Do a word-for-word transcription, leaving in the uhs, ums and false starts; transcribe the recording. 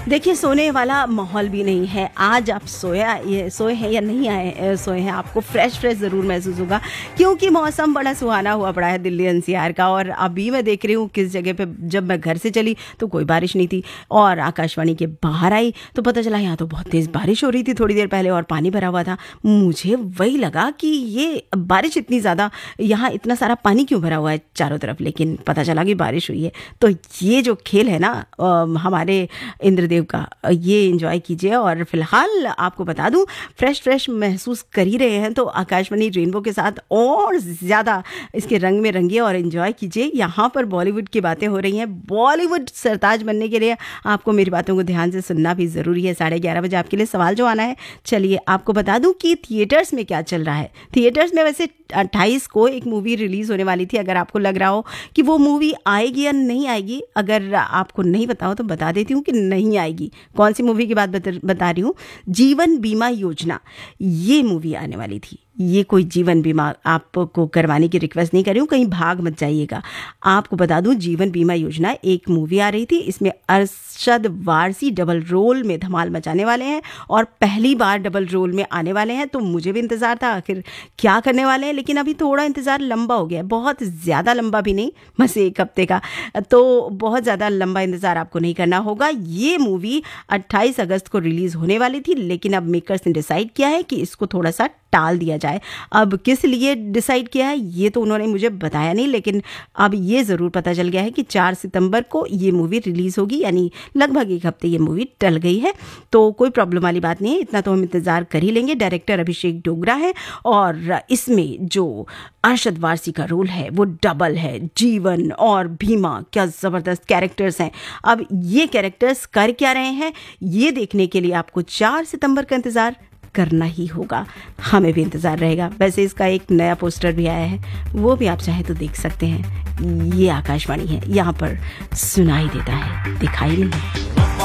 देखिए, सोने वाला माहौल भी नहीं है। आज आप सोया ये सोए हैं या नहीं आए सोए हैं, आपको फ्रेश फ्रेश ज़रूर महसूस होगा क्योंकि मौसम बड़ा सुहाना हुआ पड़ा है दिल्ली एन सी आर का। और अभी मैं देख रही हूँ किस जगह पे, जब मैं घर से चली तो कोई बारिश नहीं थी और आकाशवाणी के बाहर आई तो पता चला यहाँ तो बहुत तेज़ बारिश हो रही थी थोड़ी देर पहले और पानी भरा हुआ था। मुझे वही लगा कि ये बारिश इतनी ज़्यादा, यहाँ इतना सारा पानी क्यों भरा हुआ है चारों तरफ, लेकिन पता चला कि बारिश हुई है। तो ये जो खेल है ना हमारे इंद्रदेव का, ये एंजॉय कीजिए। और फिलहाल आपको बता दूं, फ्रेश फ्रेश महसूस कर ही रहे हैं तो आकाशवाणी रेनबो के साथ और ज़्यादा इसके रंग में रंगिए और एंजॉय कीजिए। यहाँ पर बॉलीवुड की बातें हो रही हैं। बॉलीवुड सरताज बनने के लिए आपको मेरी बातों को ध्यान से सुनना भी ज़रूरी है। साढ़े ग्यारह बजे आपके लिए सवाल जो आना है, चलिए आपको बता दूं कि थिएटर्स में क्या चल रहा है। थिएटर्स में वैसे अट्ठाईस को एक मूवी रिलीज़ होने वाली थी। अगर आपको लग रहा हो कि वो मूवी आएगी या नहीं आएगी, अगर आपको नहीं पता हो तो बता देती हूँ कि नहीं आएगी। कौन सी मूवी की बात बता रही हूँ? जीवन बीमा योजना, ये मूवी आने वाली थी। ये कोई जीवन बीमा आपको करवाने की रिक्वेस्ट नहीं कर रही हूँ, कहीं भाग मत जाइएगा। आपको बता दूं, जीवन बीमा योजना एक मूवी आ रही थी। इसमें अरशद वारसी डबल रोल में धमाल मचाने वाले हैं और पहली बार डबल रोल में आने वाले हैं। तो मुझे भी इंतज़ार था आखिर क्या करने वाले हैं, लेकिन अभी थोड़ा इंतज़ार लंबा हो गया है। बहुत ज़्यादा लंबा भी नहीं, बस एक हफ्ते का, तो बहुत ज़्यादा लंबा इंतज़ार आपको नहीं करना होगा। ये मूवी अट्ठाईस अगस्त को रिलीज़ होने वाली थी, लेकिन अब मेकर्स ने डिसाइड किया है कि इसको थोड़ा सा टाल दिया जाए। अब किस लिए डिसाइड किया है ये तो उन्होंने मुझे बताया नहीं, लेकिन अब ये ज़रूर पता चल गया है कि चार सितंबर को ये मूवी रिलीज़ होगी, यानी लगभग एक हफ्ते ये मूवी टल गई है। तो कोई प्रॉब्लम वाली बात नहीं है, इतना तो हम इंतज़ार कर ही लेंगे। डायरेक्टर अभिषेक डोगरा है और इसमें जो अरशद वारसी का रोल है वो डबल है। जीवन और भीमा, क्या ज़बरदस्त कैरेक्टर्स हैं। अब ये कैरेक्टर्स कर क्या रहे हैं, ये देखने के लिए आपको चार सितंबर का इंतज़ार करना ही होगा। हमें भी इंतज़ार रहेगा। वैसे इसका एक नया पोस्टर भी आया है, वो भी आप चाहे तो देख सकते हैं। ये आकाशवाणी है, यहाँ पर सुनाई देता है, दिखाई नहीं।